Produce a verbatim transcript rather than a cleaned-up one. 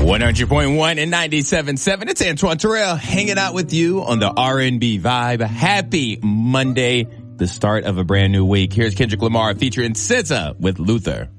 one hundred point one and ninety-seven point seven. It's Antoine Terrell hanging out with you on the R and B Vibe. Happy Monday, the start of a brand new week. Here's Kendrick Lamar featuring S Z A with Luther.